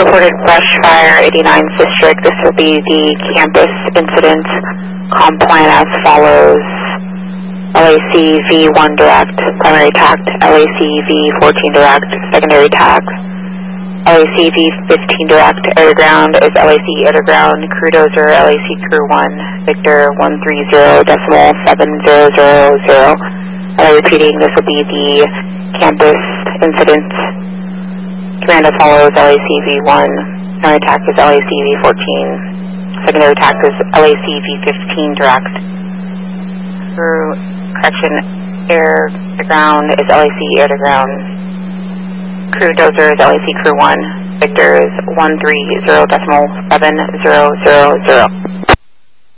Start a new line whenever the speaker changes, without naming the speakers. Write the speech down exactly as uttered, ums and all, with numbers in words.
Reported brush fire, eighty-nine District. This will be the campus incident. Comp plan as follows. L A C V one direct, primary tact. L A C V fourteen direct, secondary tact. L A C V fifteen direct, air to ground is L A C air to ground. Crew dozer, L A C crew one. Victor one three zero decimal seven zero zero zero. Uh, repeating, this will be the campus incident. Command as follows, L A C V one, primary tact is L A C V fourteen, secondary tact is L A C V fifteen direct. Crew, correction, air to ground is L A C air to ground. Crew dozer is L A C crew one. Victor is one three zero decimal seven zero zero zero.